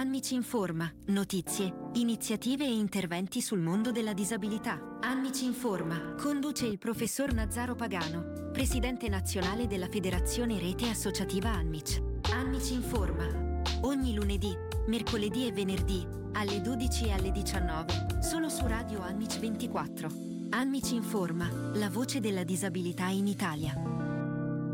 Anmici informa, notizie, iniziative e interventi sul mondo della disabilità. Anmici informa, conduce il professor Nazzaro Pagano, presidente nazionale della Federazione Rete Associativa Anmic. Anmici informa, ogni lunedì, mercoledì e venerdì, alle 12 e alle 19, solo su Radio Anmic 24. Anmici informa, la voce della disabilità in Italia.